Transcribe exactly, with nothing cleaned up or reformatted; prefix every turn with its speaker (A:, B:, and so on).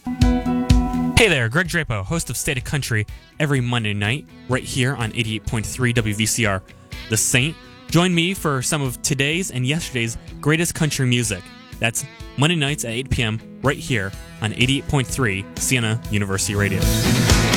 A: Hey there, Greg Drapo, host of State of Country, every Monday night, right here on eighty-eight point three W V C R, The Saint. Join me for some of today's and yesterday's greatest country music. That's Monday nights at eight p.m. right here on eighty-eight point three Siena University Radio.